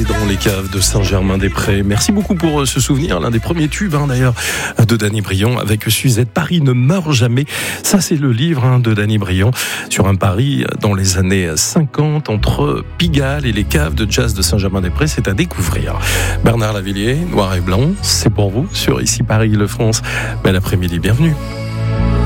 dans les caves de Saint-Germain-des-Prés. Merci beaucoup pour ce souvenir, l'un des premiers tubes d'ailleurs de Danny Briand avec Suzette. Paris ne meurt jamais. Ça c'est le livre de Danny Briand sur un Paris dans les années 50 entre Pigalle et les caves de jazz de Saint-Germain-des-Prés. C'est à découvrir. Bernard Lavilliers, Noir et Blanc, c'est pour vous sur Ici Paris-Île-de-France. Bel après-midi, bienvenue.